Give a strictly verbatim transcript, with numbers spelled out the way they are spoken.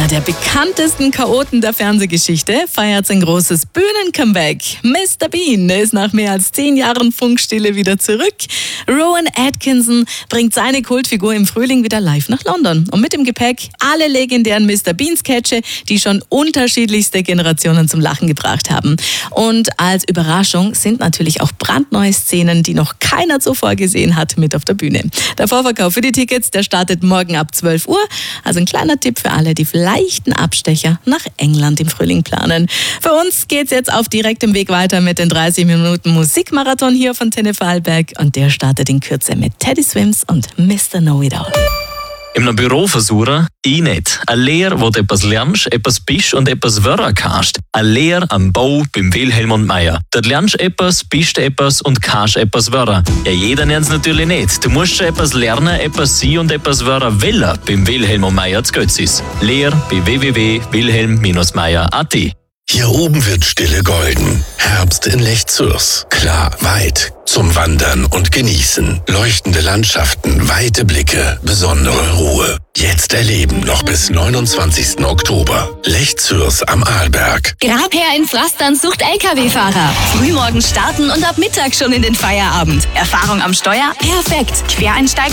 Einer der bekanntesten Chaoten der Fernsehgeschichte feiert sein großes Bühnen-Comeback. Mister Bean ist nach mehr als zehn Jahren Funkstille wieder zurück. Rowan Atkinson bringt seine Kultfigur im Frühling wieder live nach London. Und mit im Gepäck alle legendären Mister Bean-Sketche, die schon unterschiedlichste Generationen zum Lachen gebracht haben. Und als Überraschung sind natürlich auch brandneue Szenen, die noch keiner zuvor gesehen hat, mit auf der Bühne. Der Vorverkauf für die Tickets, der startet morgen ab zwölf Uhr. Also ein kleiner Tipp für alle, die vielleicht einen Abstecher nach England im Frühling planen. Für uns geht's jetzt auf direktem Weg weiter mit den dreißig Minuten Musikmarathon hier von Tenne Vorarlberg. Und der startet in Kürze mit Teddy Swims und Mister Know-It-All. Im Büro versuchen, ich nicht. Eine Lehre, wo du etwas lernst, etwas bist und etwas werden kannst. Eine Lehre am Bau beim Wilhelm und Meier. Dort lernst du etwas, bist etwas und kannst etwas werden. Ja, jeder lernt es natürlich nicht. Du musst schon etwas lernen, etwas sein und etwas werden wollen beim Wilhelm und Meier zu Götzis. Lehre bei w w w punkt wilhelm Bindestrich meier punkt a t. Hier oben wird Stille golden. Herbst in Lech-Zürs. Klar, weit. Zum Wandern und Genießen. Leuchtende Landschaften, weite Blicke, besondere Ruhe. Jetzt erleben noch bis neunundzwanzigsten Oktober. Lech-Zürs am Arlberg. Grabherr in Pflastern sucht L K W-Fahrer. Frühmorgens starten und ab Mittag schon in den Feierabend. Erfahrung am Steuer? Perfekt. Quereinsteiger